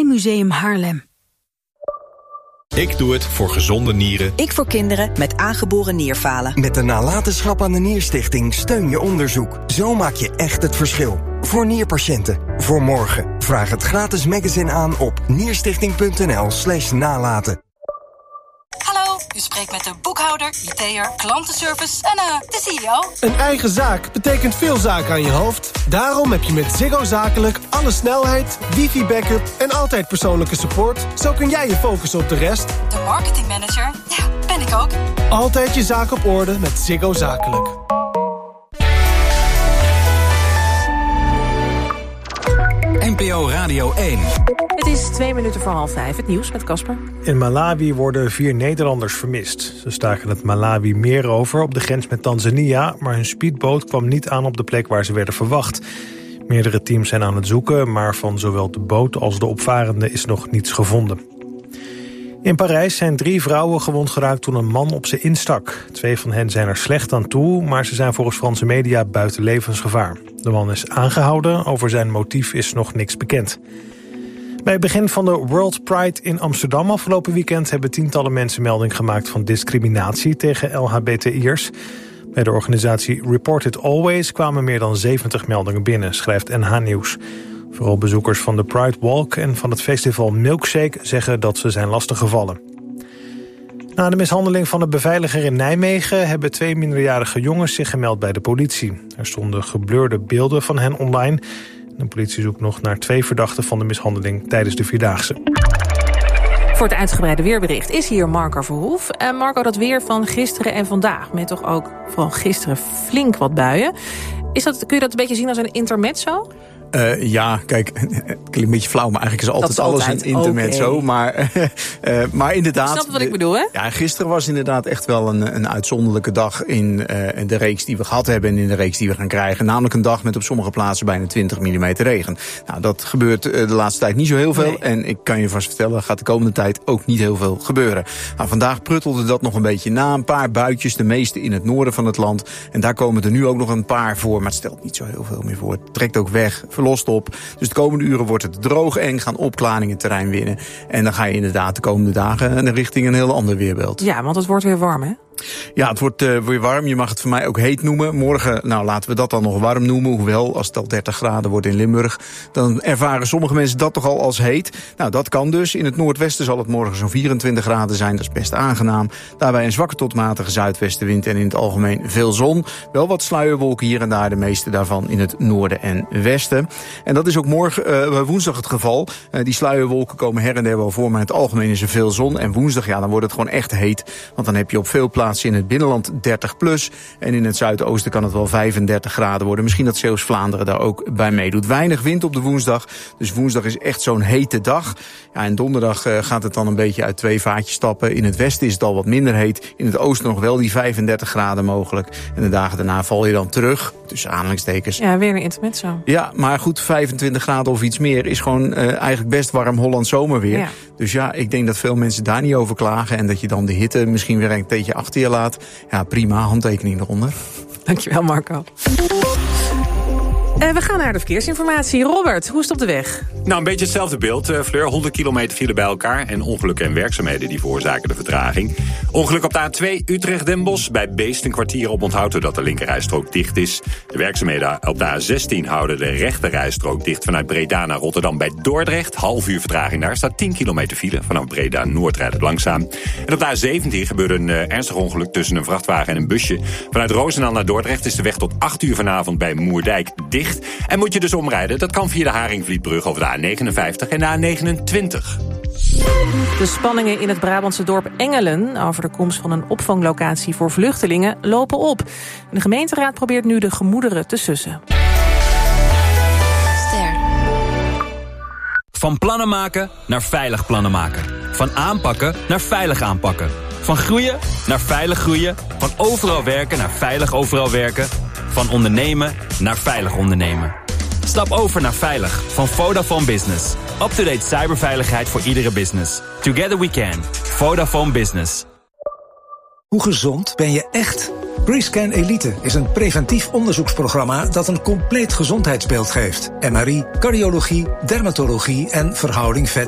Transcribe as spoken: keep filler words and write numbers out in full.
Rijmuseum Haarlem. Ik doe het voor gezonde nieren. Ik voor kinderen met aangeboren nierfalen. Met de nalatenschap aan de Nierstichting steun je onderzoek. Zo maak je echt het verschil. Voor nierpatiënten. Voor morgen. Vraag het gratis magazine aan op nierstichting.nl slash nalaten. Hallo, u spreekt met de boekhouder, I T'er, klantenservice en uh, de C E O. Een eigen zaak betekent veel zaken aan je hoofd. Daarom heb je met Ziggo Zakelijk alle snelheid, wifi-backup en altijd persoonlijke support. Zo kun jij je focussen op de rest. De marketingmanager, ja, ben ik ook. Altijd je zaak op orde met Ziggo Zakelijk. N P O Radio één. Het is twee minuten voor half vijf. Het nieuws met Casper. In Malawi worden vier Nederlanders vermist. Ze staken het Malawi-meer over op de grens met Tanzania, maar hun speedboot kwam niet aan op de plek waar ze werden verwacht. Meerdere teams zijn aan het zoeken, maar van zowel de boot als de opvarenden is nog niets gevonden. In Parijs zijn drie vrouwen gewond geraakt toen een man op ze instak. Twee van hen zijn er slecht aan toe, maar ze zijn volgens Franse media buiten levensgevaar. De man is aangehouden, over zijn motief is nog niks bekend. Bij het begin van de World Pride in Amsterdam afgelopen weekend hebben tientallen mensen melding gemaakt van discriminatie tegen L H B T I'ers. Bij de organisatie Report It Always kwamen meer dan zeventig meldingen binnen, schrijft N H Nieuws. Vooral bezoekers van de Pride Walk en van het festival Milkshake zeggen dat ze zijn lastiggevallen. Na de mishandeling van de beveiliger in Nijmegen hebben twee minderjarige jongens zich gemeld bij de politie. Er stonden geblurde beelden van hen online. De politie zoekt nog naar twee verdachten van de mishandeling tijdens de Vierdaagse. Voor het uitgebreide weerbericht is hier Marco Verhoef. En Marco, dat weer van gisteren en vandaag, met toch ook vooral gisteren flink wat buien. Is dat, kun je dat een beetje zien als een intermezzo? Uh, ja, kijk, het klinkt een beetje flauw, maar eigenlijk is altijd is alles altijd. een intermezzo. Okay. Maar, uh, maar inderdaad... Snap je wat ik bedoel, hè? Ja, gisteren was inderdaad echt wel een, een uitzonderlijke dag in uh, de reeks die we gehad hebben en in de reeks die we gaan krijgen. Namelijk een dag met op sommige plaatsen bijna twintig millimeter regen. Nou, dat gebeurt uh, de laatste tijd niet zo heel veel. Nee. En ik kan je vast vertellen, gaat de komende tijd ook niet heel veel gebeuren. Nou, vandaag pruttelde dat nog een beetje na. Een paar buitjes, de meeste in het noorden van het land. En daar komen er nu ook nog een paar voor, maar het stelt niet zo heel veel meer voor. Het trekt ook weg, verlost op. Dus de komende uren wordt het droog en gaan opklaringen terrein winnen. En dan ga je inderdaad de komende dagen richting een heel ander weerbeeld. Ja, want het wordt weer warm, hè? Ja, het wordt uh, weer warm. Je mag het voor mij ook heet noemen. Morgen, nou laten we dat dan nog warm noemen. Hoewel, als het al dertig graden wordt in Limburg, dan ervaren sommige mensen dat toch al als heet. Nou, dat kan dus. In het noordwesten zal het morgen zo'n vierentwintig graden zijn. Dat is best aangenaam. Daarbij een zwakke tot matige zuidwestenwind en in het algemeen veel zon. Wel wat sluierwolken hier en daar, de meeste daarvan in het noorden en westen. En dat is ook morgen, uh, woensdag het geval. Uh, die sluierwolken komen her en der wel voor, maar in het algemeen is er veel zon. En woensdag, ja, dan wordt het gewoon echt heet. Want dan heb je op veel plaatsen in het binnenland dertig plus. En in het zuidoosten kan het wel vijfendertig graden worden. Misschien dat Zeeuws-Vlaanderen daar ook bij meedoet. Weinig wind op de woensdag. Dus woensdag is echt zo'n hete dag. Ja, en donderdag uh, gaat het dan een beetje uit twee vaatjes stappen. In het westen is het al wat minder heet. In het oosten nog wel die vijfendertig graden mogelijk. En de dagen daarna val je dan terug. Tussen aanhalingstekens. Ja, weer een intermezzo. Ja, maar goed, vijfentwintig graden of iets meer is gewoon uh, eigenlijk best warm Holland zomerweer. Ja. Dus ja, ik denk dat veel mensen daar niet over klagen. En dat je dan de hitte misschien weer een beetje achter je laat. Ja, prima, handtekening eronder. Dankjewel, Marco. Uh, we gaan naar de verkeersinformatie. Robert, hoe is het op de weg? Nou, een beetje hetzelfde beeld, uh, Fleur. honderd kilometer file bij elkaar. En ongelukken en werkzaamheden die veroorzaken de vertraging. Ongeluk op de A twee Utrecht-Den Bosch. Bij Beest een kwartier op onthoud doordat de linkerrijstrook dicht is. De werkzaamheden op de A zestien houden de rechterrijstrook dicht vanuit Breda naar Rotterdam bij Dordrecht. Half uur vertraging daar. Staat tien kilometer file. Vanaf Breda Noord rijdt het langzaam. En op de A zeventien gebeurde een uh, ernstig ongeluk tussen een vrachtwagen en een busje. Vanuit Roosendaal naar Dordrecht is de weg tot acht uur vanavond bij Moerdijk dicht. En moet je dus omrijden, dat kan via de Haringvlietbrug over de A negenenvijftig en de A negenentwintig. De spanningen in het Brabantse dorp Engelen over de komst van een opvanglocatie voor vluchtelingen lopen op. De gemeenteraad probeert nu de gemoederen te sussen. Ster. Van plannen maken naar veilig plannen maken. Van aanpakken naar veilig aanpakken. Van groeien naar veilig groeien. Van overal werken naar veilig overal werken. Van ondernemen naar veilig ondernemen. Stap over naar Veilig van Vodafone Business. Up-to-date cyberveiligheid voor iedere business. Together we can. Vodafone Business. Hoe gezond ben je echt? Rescan Elite is een preventief onderzoeksprogramma dat een compleet gezondheidsbeeld geeft. M R I, cardiologie, dermatologie en verhouding vet